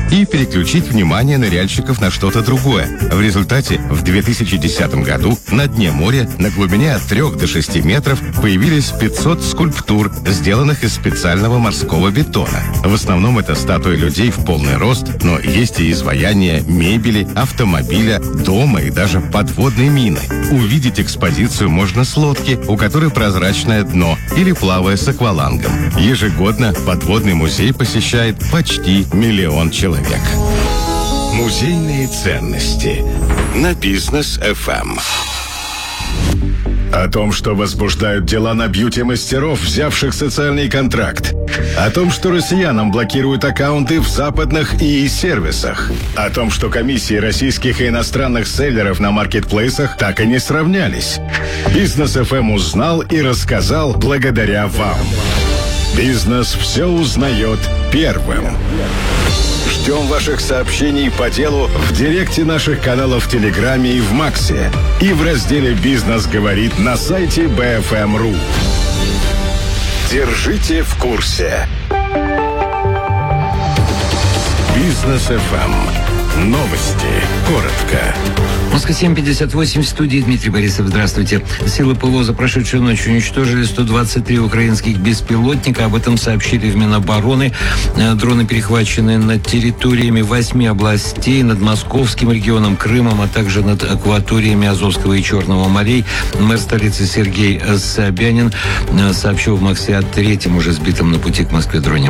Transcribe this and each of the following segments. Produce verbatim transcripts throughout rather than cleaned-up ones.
и переключить внимание ныряльщиков на что-то другое. В результате в две тысячи десятом году на дне моря на глубине от трёх до шести метров появились пятьсот скульптур, сделанных из специального морского бетона. В основном это статуи людей в полный рост, но есть и изваяния мебели, автомобиля, дома и даже подводной мины. Увидеть экспозицию можно с лодки, у которой прозрачное дно, или плавая с аквалангом. Ежегодно подводный музей посещает почти миллион человек. Музейные ценности на Бизнес эф эм. О том, что возбуждают дела на бьюти-мастеров, взявших социальный контракт. О том, что россиянам блокируют аккаунты в западных ИИ-сервисах. О том, что комиссии российских и иностранных селлеров на маркетплейсах так и не сравнялись. Бизнес эф эм узнал и рассказал благодаря вам. Бизнес все узнает первым. Ждем ваших сообщений по делу в директе наших каналов в Телеграме и в Максе. И в разделе «Бизнес говорит» на сайте би эф эм точка ру. Держите в курсе. Бизнес эф эм. Новости. Коротко. Москва семь пятьдесят восемь, в студии Дмитрий Борисов. Здравствуйте. Силы ПВО за прошедшую ночь уничтожили сто двадцать три украинских беспилотника. Об этом сообщили в Минобороны. Дроны перехвачены над территориями восьми областей, над Московским регионом, Крымом, а также над акваториями Азовского и Черного морей. Мэр столицы Сергей Собянин сообщил в Москве о третьем уже сбитом на пути к Москве дроне.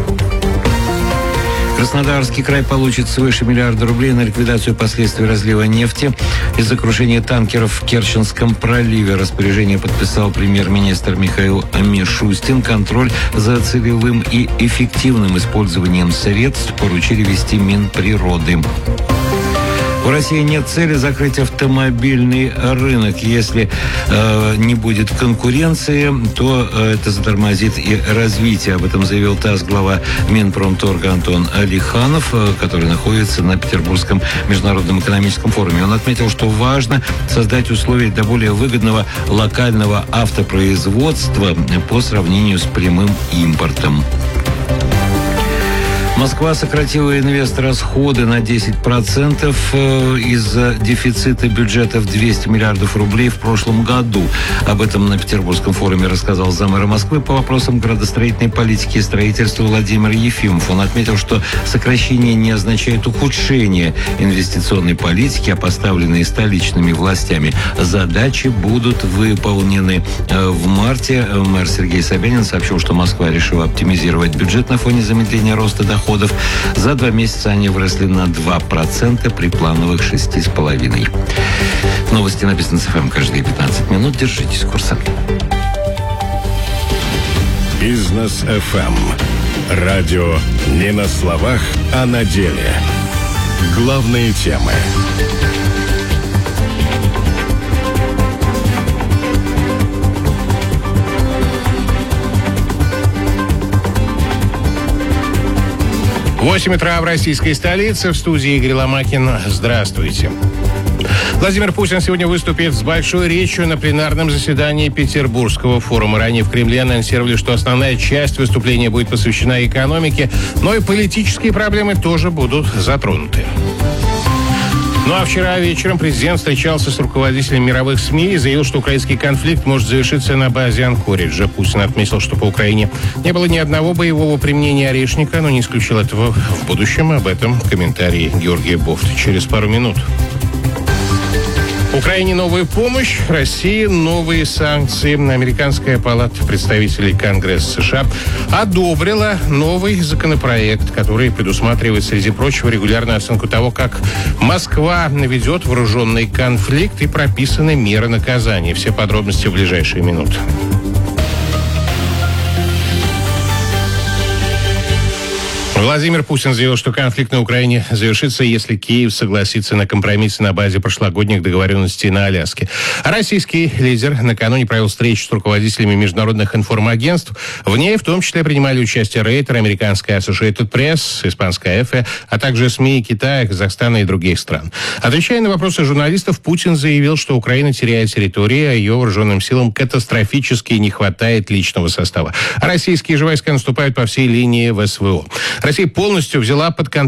Краснодарский край получит свыше миллиарда рублей на ликвидацию последствий разлива нефти из-за крушения танкеров в Керченском проливе. Распоряжение подписал премьер-министр Михаил Мишустин. Контроль за целевым и эффективным использованием средств поручили вести Минприроды. В России нет цели закрыть автомобильный рынок. Если э, не будет конкуренции, то э, это затормозит и развитие. Об этом заявил ТАСС глава Минпромторга Антон Алиханов, э, который находится на Петербургском международном экономическом форуме. Он отметил, что важно создать условия для более выгодного локального автопроизводства по сравнению с прямым импортом. Москва сократила инвесторасходы на десять процентов из-за дефицита бюджета в двести миллиардов рублей в прошлом году. Об этом на Петербургском форуме рассказал заммэра Москвы по вопросам градостроительной политики и строительства Владимир Ефимов. Он отметил, что сокращение не означает ухудшение инвестиционной политики, а поставленные столичными властями задачи будут выполнены. В марте мэр Сергей Собянин сообщил, что Москва решила оптимизировать бюджет на фоне замедления роста доходов. За два месяца они выросли на два процента при плановых шести с половиной. Новости на Бизнес эф эм каждые пятнадцать минут. Держитесь курса. Бизнес эф эм. Радио не на словах, а на деле. Главные темы. восемь утра в российской столице. В студии Игорь Ломакин. Здравствуйте. Владимир Путин сегодня выступит с большой речью на пленарном заседании Петербургского форума. Ранее в Кремле анонсировали, что основная часть выступления будет посвящена экономике, но и политические проблемы тоже будут затронуты. Ну а вчера вечером президент встречался с руководителями мировых СМИ и заявил, что украинский конфликт может завершиться на базе Анкориджа. Путин отметил, что по Украине не было ни одного боевого применения орешника, но не исключил этого в будущем. Об этом в комментарии Георгия Бофт через пару минут. Украине новая помощь, России новые санкции. Американская палата представителей Конгресса США одобрила новый законопроект, который предусматривает, среди прочего, регулярную оценку того, как Москва наведет вооруженный конфликт и прописаны меры наказания. Все подробности в ближайшие минуты. Владимир Путин заявил, что конфликт на Украине завершится, если Киев согласится на компромиссы на базе прошлогодних договоренностей на Аляске. А российский лидер накануне провел встречу с руководителями международных информагентств. В ней в том числе принимали участие Рейтер, американская Associated Press, испанская Эфе, а также СМИ Китая, Казахстана и других стран. Отвечая на вопросы журналистов, Путин заявил, что Украина теряет территории, а ее вооруженным силам катастрофически не хватает личного состава. А российские же войска наступают по всей линии ВСВО. Россия полностью взяла под контроль